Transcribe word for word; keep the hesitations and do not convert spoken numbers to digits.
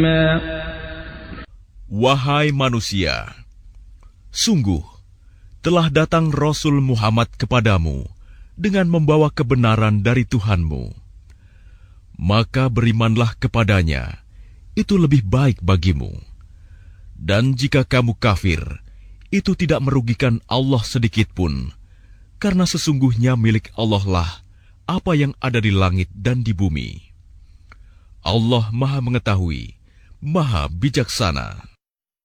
Wahai manusia, sungguh telah datang Rasul Muhammad kepadamu dengan membawa kebenaran dari Tuhanmu. Maka berimanlah kepadanya, itu lebih baik bagimu. Dan jika kamu kafir, itu tidak merugikan Allah sedikitpun, karena sesungguhnya milik Allah lah apa yang ada di langit dan di bumi. Allah Maha Mengetahui, Maha Bijaksana.